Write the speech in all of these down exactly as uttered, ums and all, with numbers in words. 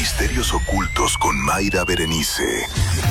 Misterios Ocultos con Mayra Berenice.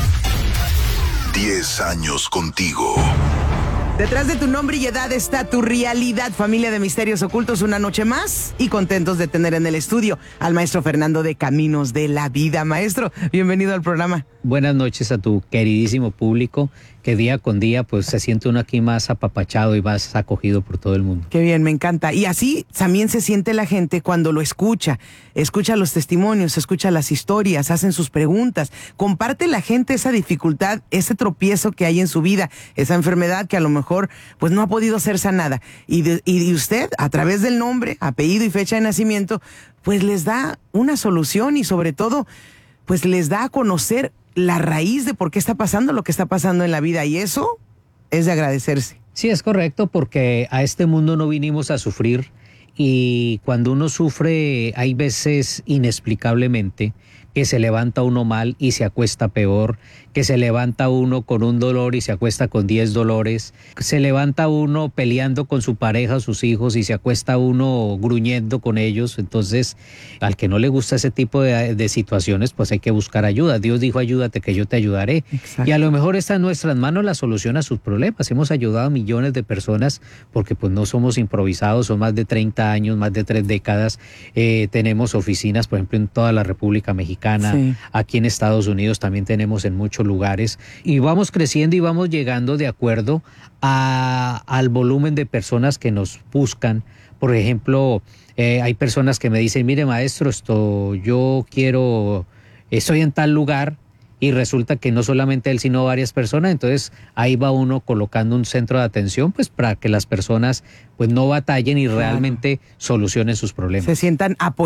Diez años contigo. Detrás de tu nombre y edad está tu realidad, familia de Misterios Ocultos, una noche más y contentos de tener en el estudio al maestro Fernando de Caminos de la Vida. Maestro, bienvenido al programa. Buenas noches a tu queridísimo público, que día con día pues se siente uno aquí más apapachado y más acogido por todo el mundo. Qué bien, me encanta. Y así también se siente la gente cuando lo escucha, escucha los testimonios, escucha las historias, hacen sus preguntas, comparte la gente esa dificultad, ese tropiezo que hay en su vida, esa enfermedad que a lo mejor pues no ha podido ser sanada. Y, de, y usted, a través del nombre, apellido y fecha de nacimiento, pues les da una solución y sobre todo pues les da a conocer la raíz de por qué está pasando lo que está pasando en la vida, y eso es de agradecerse. Sí, es correcto, porque a este mundo no vinimos a sufrir, y cuando uno sufre hay veces inexplicablemente que se levanta uno mal y se acuesta peor, que se levanta uno con un dolor y se acuesta con diez dolores, se levanta uno peleando con su pareja o sus hijos y se acuesta uno gruñendo con ellos. Entonces, al que no le gusta ese tipo de, de situaciones, pues hay que buscar ayuda. Dios dijo, ayúdate que yo te ayudaré. Exacto. Y a lo mejor está en nuestras manos la solución a sus problemas. Hemos ayudado a millones de personas porque pues no somos improvisados, son más de treinta años, más de tres décadas. Eh, tenemos oficinas, por ejemplo, en toda la República Mexicana. Sí. Aquí en Estados Unidos también tenemos en muchos lugares, y vamos creciendo y vamos llegando de acuerdo a, al volumen de personas que nos buscan. Por ejemplo, eh, hay personas que me dicen, mire maestro, esto, yo quiero, estoy en tal lugar, y resulta que no solamente él, sino varias personas. Entonces ahí va uno colocando un centro de atención pues para que las personas pues no batallen y claro, realmente solucionen sus problemas. Se sientan apoyados.